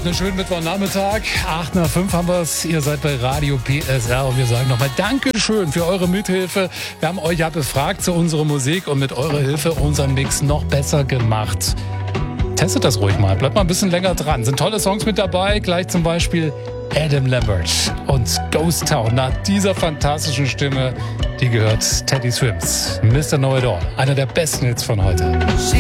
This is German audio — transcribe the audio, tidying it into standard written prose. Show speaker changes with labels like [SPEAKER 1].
[SPEAKER 1] habt einen schönen Mittwochnachmittag. 8 nach 5 haben wir es. Ihr seid bei Radio PSR und wir sagen nochmal Dankeschön für eure Mithilfe. Wir haben euch ja befragt zu unserer Musik und mit eurer Hilfe unseren Mix noch besser gemacht. Testet das ruhig mal, bleibt mal ein bisschen länger dran. Sind tolle Songs mit dabei, gleich zum Beispiel Adam Lambert und Ghost Town. Nach dieser fantastischen Stimme, die gehört Teddy Swims, Mr. Know It All. Einer der besten Hits von heute.